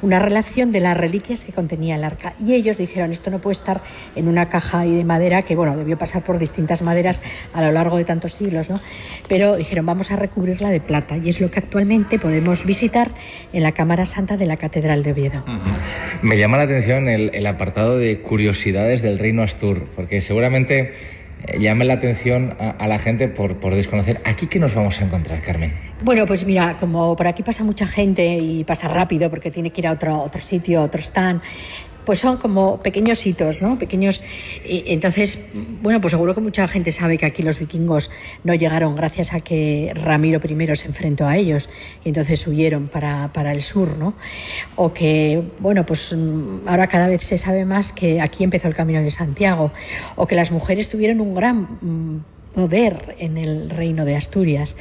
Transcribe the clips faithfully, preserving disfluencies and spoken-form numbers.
una relación de las reliquias que contenía el arca. Y ellos dijeron, esto no puede estar en una caja ahí de madera, que bueno, debió pasar por distintas maderas a lo largo de tantos siglos, ¿no? Pero dijeron, vamos a recubrirla de plata, y es lo que actualmente podemos visitar en la Cámara Santa de la Catedral de Oviedo. Uh-huh. Me llama la atención el, el apartado de curiosidades del reino Astur, porque seguramente eh, llame la atención a, a la gente por, por desconocer. ¿Aquí qué nos vamos a encontrar, Carmen? Bueno, pues mira, como por aquí pasa mucha gente y pasa rápido porque tiene que ir a otro, otro sitio, otro stand, pues son como pequeños hitos, ¿no? Pequeños. Entonces, bueno, pues seguro que mucha gente sabe que aquí los vikingos no llegaron gracias a que Ramiro primero se enfrentó a ellos y entonces huyeron para, para el sur, ¿no? O que, bueno, pues ahora cada vez se sabe más que aquí empezó el Camino de Santiago, o que las mujeres tuvieron un gran poder en el reino de Asturias.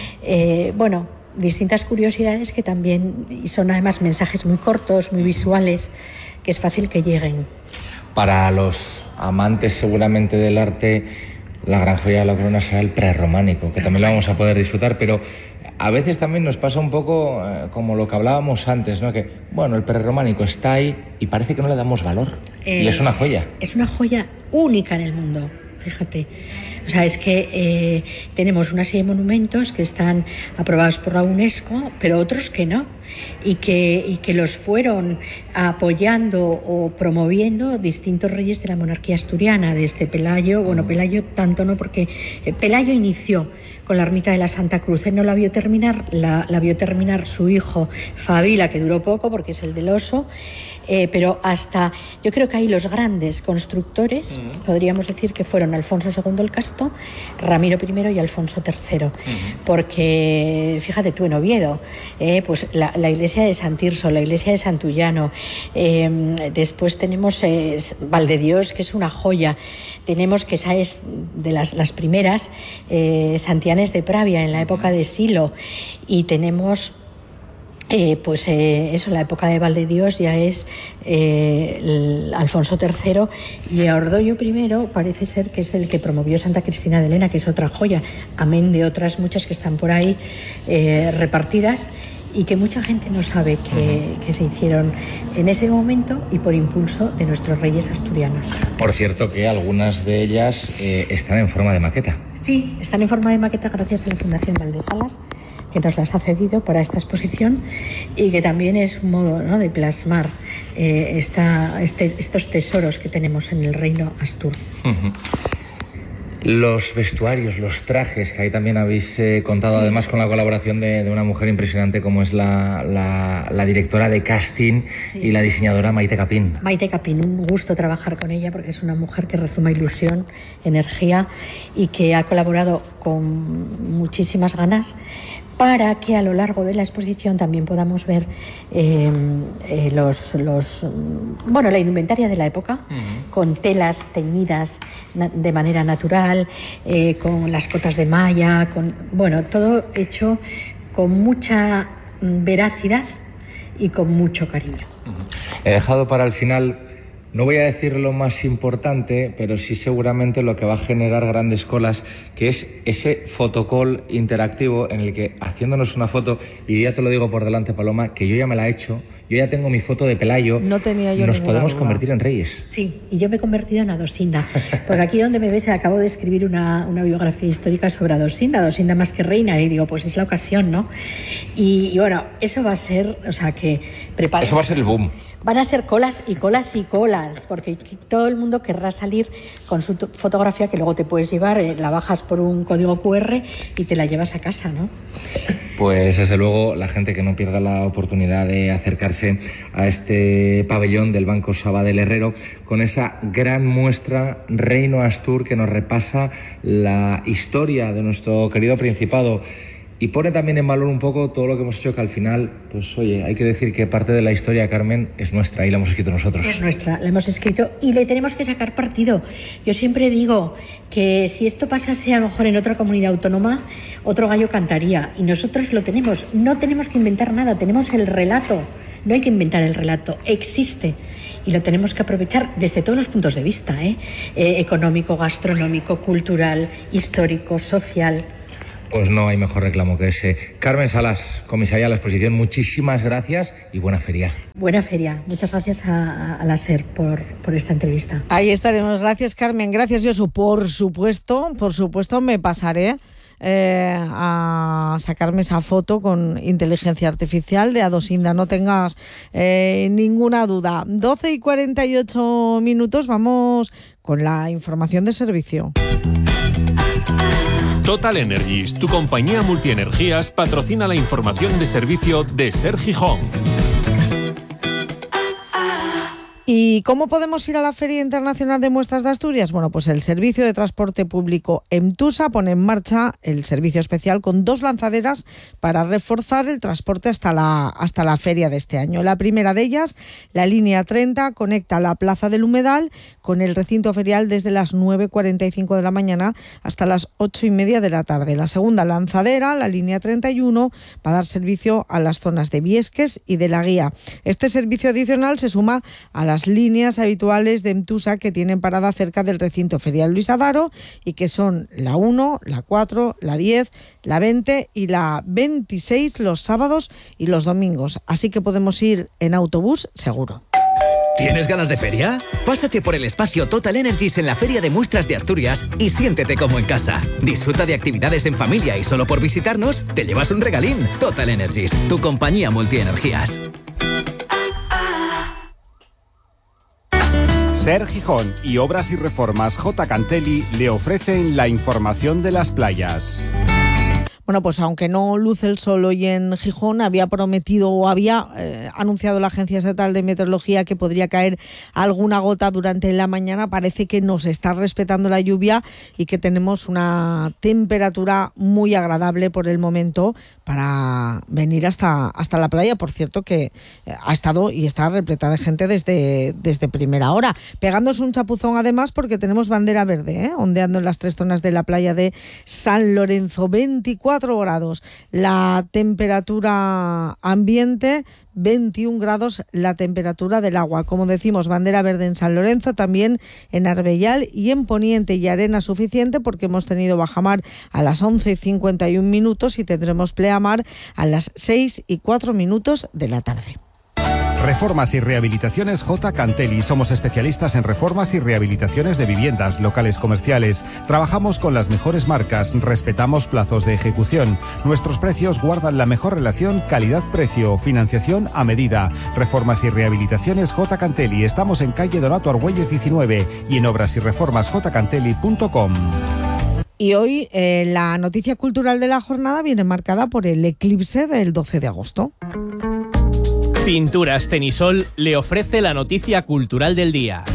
Eh, bueno, distintas curiosidades que también, y son además mensajes muy cortos, muy visuales, que es fácil que lleguen. Para los amantes seguramente del arte, la gran joya de la corona será el prerrománico, que también lo vamos a poder disfrutar, pero a veces también nos pasa un poco eh, como lo que hablábamos antes, ¿no? Que, bueno, el prerrománico está ahí y parece que no le damos valor, eh, y es una joya. Es una joya única en el mundo, fíjate. O sea, es que eh, tenemos una serie de monumentos que están aprobados por la UNESCO, pero otros que no, y que, y que los fueron apoyando o promoviendo distintos reyes de la monarquía asturiana, desde Pelayo. Bueno, Pelayo tanto no, porque Pelayo inició con la ermita de la Santa Cruz. Él no la vio terminar, la, la vio terminar su hijo Fabila, que duró poco porque es el del oso. Eh, pero hasta, yo creo que ahí los grandes constructores, uh-huh. podríamos decir que fueron Alfonso segundo el Casto, Ramiro primero y Alfonso tercero, uh-huh. porque fíjate tú en Oviedo, eh, pues la, la iglesia de Sant Tirso, la iglesia de Santullano, eh, después tenemos eh, Valdedios, que es una joya. Tenemos, que esa es de las, las primeras, eh, Santianes de Pravia en la época de Silo, y tenemos Eh, pues eh, eso, la época de Valdedios ya es eh, el Alfonso tercero, y Ordoño primero parece ser que es el que promovió Santa Cristina de Elena, que es otra joya, amén de otras muchas que están por ahí eh, repartidas y que mucha gente no sabe que, que se hicieron en ese momento y por impulso de nuestros reyes asturianos. Por cierto que algunas de ellas eh, están en forma de maqueta. Sí, están en forma de maqueta gracias a la Fundación Valdesalas, que nos las ha cedido para esta exposición, y que también es un modo, ¿no?, de plasmar eh, esta, este, estos tesoros que tenemos en el reino Astur. Uh-huh. Los vestuarios, los trajes, que ahí también habéis eh, contado, sí. Además con la colaboración de, de una mujer impresionante como es la, la, la directora de casting, sí. y la diseñadora Maite Capín. Maite Capín, un gusto trabajar con ella porque es una mujer que rezuma ilusión, energía, y que ha colaborado con muchísimas ganas para que a lo largo de la exposición también podamos ver eh, eh, los, los, bueno, la indumentaria de la época, uh-huh. con telas teñidas na- de manera natural, eh, con las cotas de malla, con, bueno, todo hecho con mucha veracidad y con mucho cariño. Uh-huh. He dejado para el final, no voy a decir lo más importante, pero sí seguramente lo que va a generar grandes colas, que es ese fotocall interactivo en el que, haciéndonos una foto, y ya te lo digo por delante, Paloma, que yo ya me la he hecho, yo ya tengo mi foto de Pelayo, no tenía yo nos podemos duda. convertir en reyes. Sí, y yo me he convertido en Adosinda, porque aquí donde me ves acabo de escribir una, una biografía histórica sobre Adosinda, Adosinda más que reina, y digo, pues es la ocasión, ¿no? Y, y bueno, eso va a ser, o sea, que prepara. Eso va a ser el boom. Van a ser colas y colas y colas, porque todo el mundo querrá salir con su fotografía, que luego te puedes llevar, eh, la bajas por un código cu erre y te la llevas a casa, ¿no? Pues desde luego la gente que no pierda la oportunidad de acercarse a este pabellón del Banco Sabadell Herrero con esa gran muestra Reino Astur que nos repasa la historia de nuestro querido Principado. Y pone también en valor un poco todo lo que hemos hecho, que al final, pues oye, hay que decir que parte de la historia, Carmen, es nuestra y la hemos escrito nosotros. Es nuestra, la hemos escrito y le tenemos que sacar partido. Yo siempre digo que si esto pasase a lo mejor en otra comunidad autónoma, otro gallo cantaría. Y nosotros lo tenemos, no tenemos que inventar nada, tenemos el relato, no hay que inventar el relato, existe. Y lo tenemos que aprovechar desde todos los puntos de vista, ¿eh? Eh, económico, gastronómico, cultural, histórico, social. Pues no hay mejor reclamo que ese. Carmen Salas, comisaria de la exposición, muchísimas gracias y buena feria. Buena feria. Muchas gracias a, a la SER por, por esta entrevista. Ahí estaremos. Gracias, Carmen. Gracias, Josu. Por supuesto, por supuesto me pasaré Eh, a sacarme esa foto con inteligencia artificial de Adosinda, no tengas eh, ninguna duda. doce y cuarenta y ocho minutos, vamos con la información de servicio. Total Energies, tu compañía multienergías, patrocina la información de servicio de SER Gijón. ¿Y cómo podemos ir a la Feria Internacional de Muestras de Asturias? Bueno, pues el Servicio de Transporte Público EMTUSA pone en marcha el servicio especial con dos lanzaderas para reforzar el transporte hasta la, hasta la feria de este año. La primera de ellas, la línea treinta, conecta la Plaza del Humedal con el recinto ferial desde las nueve cuarenta y cinco de la mañana hasta las ocho y media de la tarde. La segunda lanzadera, la línea treinta y uno, va a dar servicio a las zonas de Viesques y de La Guía. Este servicio adicional se suma a la las líneas habituales de EMTUSA que tienen parada cerca del recinto ferial Luis Adaro y que son la uno, la cuatro, la diez, la veinte y la veintiséis los sábados y los domingos. Así que podemos ir en autobús seguro. ¿Tienes ganas de feria? Pásate por el espacio Total Energies en la Feria de Muestras de Asturias y siéntete como en casa. Disfruta de actividades en familia y solo por visitarnos te llevas un regalín. Total Energies, tu compañía multienergías. SER Gijón y Obras y Reformas J. Cantelli le ofrecen la información de las playas. Bueno, pues aunque no luce el sol hoy en Gijón, había prometido o había eh, anunciado la Agencia Estatal de Meteorología que podría caer alguna gota durante la mañana. Parece que nos está respetando la lluvia y que tenemos una temperatura muy agradable por el momento para venir hasta, hasta la playa. Por cierto, que ha estado y está repleta de gente desde, desde primera hora. Pegándose un chapuzón además porque tenemos bandera verde, ¿eh? ondeando en las tres zonas de la playa de San Lorenzo. veinticuatro grados la temperatura ambiente, veintiún grados la temperatura del agua. Como decimos, bandera verde en San Lorenzo, también en Arbellal y en Poniente, y arena suficiente porque hemos tenido bajamar a las once y cincuenta y un minutos y tendremos pleamar a las seis y cuatro minutos de la tarde. Reformas y Rehabilitaciones J. Cantelli. Somos especialistas en reformas y rehabilitaciones de viviendas, locales comerciales. Trabajamos con las mejores marcas, respetamos plazos de ejecución. Nuestros precios guardan la mejor relación calidad-precio, financiación a medida. Reformas y Rehabilitaciones J. Cantelli. Estamos en calle Donato Argüelles diecinueve y en obras y reformas j cantelli punto com. Y hoy eh, la noticia cultural de la jornada viene marcada por el eclipse del doce de agosto. Pinturas Tenisol le ofrece la noticia cultural del día.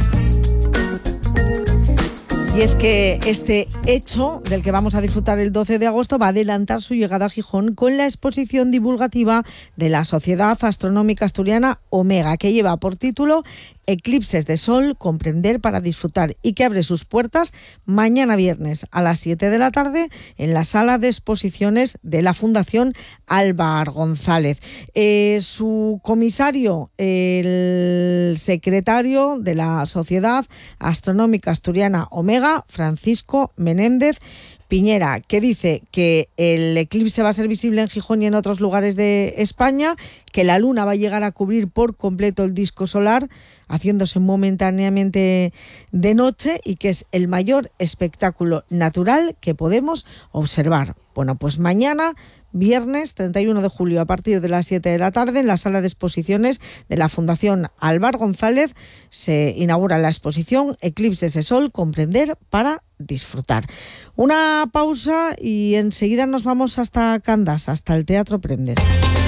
Y es que este hecho del que vamos a disfrutar el doce de agosto va a adelantar su llegada a Gijón con la exposición divulgativa de la Sociedad Astronómica Asturiana Omega, que lleva por título Eclipses de Sol, comprender para disfrutar, y que abre sus puertas mañana viernes a las siete de la tarde en la sala de exposiciones de la Fundación Álvar González. Eh, su comisario, el secretario de la Sociedad Astronómica Asturiana Omega, Francisco Menéndez Piñera, que dice que el eclipse va a ser visible en Gijón y en otros lugares de España, que la luna va a llegar a cubrir por completo el disco solar, haciéndose momentáneamente de noche, y que es el mayor espectáculo natural que podemos observar. Bueno, pues mañana, viernes treinta y uno de julio, a partir de las siete de la tarde, en la sala de exposiciones de la Fundación Álvar González, se inaugura la exposición Eclipses de Sol, comprender para disfrutar. Una pausa y enseguida nos vamos hasta Candás, hasta el Teatro Prendes.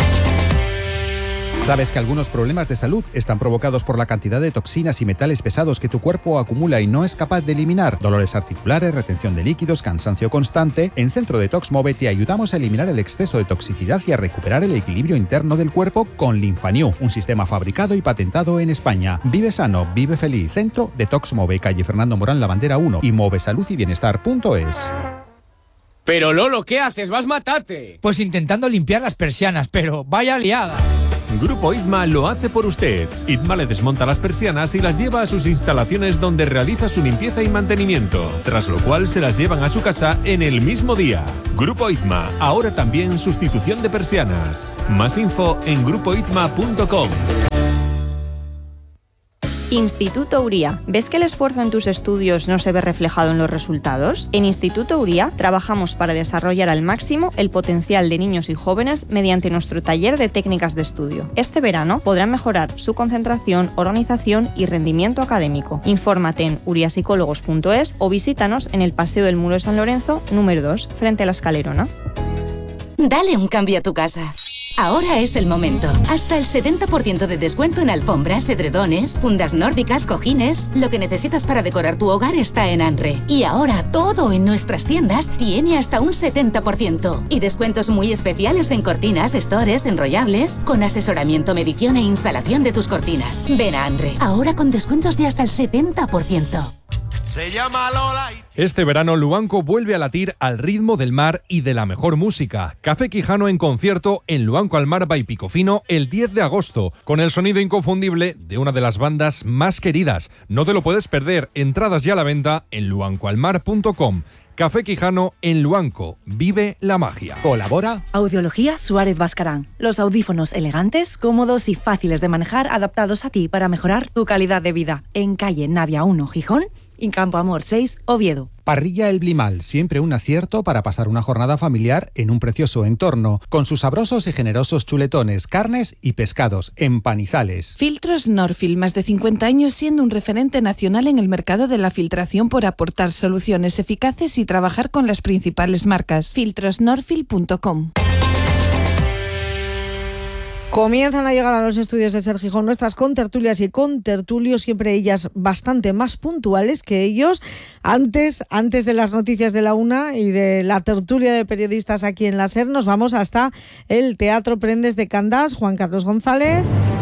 ¿Sabes que algunos problemas de salud están provocados por la cantidad de toxinas y metales pesados que tu cuerpo acumula y no es capaz de eliminar? Dolores articulares, retención de líquidos, cansancio constante. En Centro Detox Move te ayudamos a eliminar el exceso de toxicidad y a recuperar el equilibrio interno del cuerpo con Linfanew, un sistema fabricado y patentado en España. Vive sano, vive feliz. Centro Detox Move, calle Fernando Morán, La Bandera uno, y move salud y bienestar punto es. Pero Lolo, ¿qué haces? ¡Vas matate! Pues intentando limpiar las persianas, pero vaya liada. Grupo Itma lo hace por usted. Itma le desmonta las persianas y las lleva a sus instalaciones donde realiza su limpieza y mantenimiento, tras lo cual se las llevan a su casa en el mismo día. Grupo Itma, ahora también sustitución de persianas. Más info en grupo itma punto com. Instituto Uría. ¿Ves que el esfuerzo en tus estudios no se ve reflejado en los resultados? En Instituto Uría trabajamos para desarrollar al máximo el potencial de niños y jóvenes mediante nuestro taller de técnicas de estudio. Este verano podrán mejorar su concentración, organización y rendimiento académico. Infórmate en uriapsicólogos punto es o visítanos en el Paseo del Muro de San Lorenzo, número dos, frente a la Escalerona. Dale un cambio a tu casa. Ahora es el momento. Hasta el setenta por ciento de descuento en alfombras, edredones, fundas nórdicas, cojines. Lo que necesitas para decorar tu hogar está en Anre. Y ahora todo en nuestras tiendas tiene hasta un setenta por ciento. Y descuentos muy especiales en cortinas, stores, enrollables, con asesoramiento, medición e instalación de tus cortinas. Ven a Anre. Ahora con descuentos de hasta el setenta por ciento. Se llama Lola. Este verano Luanco vuelve a latir al ritmo del mar y de la mejor música. Café Quijano en concierto en Luanco al Mar by Picofino el diez de agosto, con el sonido inconfundible de una de las bandas más queridas. No te lo puedes perder. Entradas ya a la venta en luanco al mar punto com. Café Quijano en Luanco. Vive la magia. Colabora Audiología Suárez Bascarán. Los audífonos elegantes, cómodos y fáciles de manejar, adaptados a ti para mejorar tu calidad de vida. En calle Navia uno, Gijón, y Campo Amor seis, Oviedo. Parrilla El Blimal, siempre un acierto para pasar una jornada familiar en un precioso entorno, con sus sabrosos y generosos chuletones, carnes y pescados, empanizales. Filtros Norfil, más de cincuenta años siendo un referente nacional en el mercado de la filtración por aportar soluciones eficaces y trabajar con las principales marcas. filtros norfil punto com. Comienzan a llegar a los estudios de Ser Gijón nuestras contertulias y contertulios, siempre ellas bastante más puntuales que ellos. Antes, antes de las noticias de la una y de la tertulia de periodistas aquí en la Ser, nos vamos hasta el Teatro Prendes de Candás. Juan Carlos González.